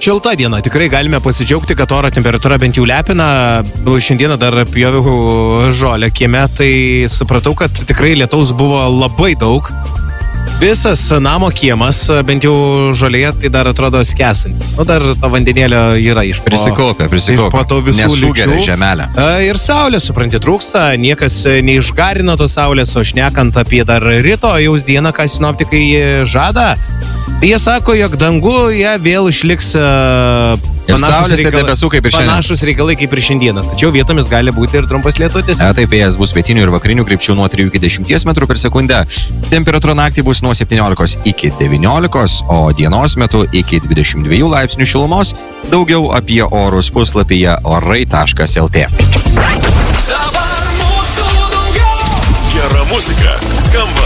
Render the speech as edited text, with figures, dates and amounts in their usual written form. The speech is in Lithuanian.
Šilta diena, tikrai galime pasidžiaugti, kad oro temperatūra bent jau lepina. Šiandieną dar pjoviau žolę kieme, tai supratau, kad tikrai lietaus buvo labai daug. Visas namo kiemas, bent jau žolėje, tai dar atrodo skęstant. Dar to vandenėlio yra iš po... Prisikaupė. Po to visų Nesugeria liūčių. žemelę. Ir saulė, supranti, trūksta, niekas neišgarino tos saulės, o šnekant apie dar rytojaus dieną, ką sinoptikai žada. Jie sako, jog danguje vėl išliks saulės ir debesų kaip ir šiandien. Panašus reikalai kaip ir šiandieną. Tačiau vietomis gali būti ir trumpas lietutis. Taip, vėjas bus pietinių ir vakarinių krypčių nuo 3 iki 10 metrų per sekundę. Temperatūra naktį bus nuo 17 iki 19, o dienos metu iki 22 laipsnių šilumos. Daugiau apie orus puslapyje orai.lt. Gera muzika skamba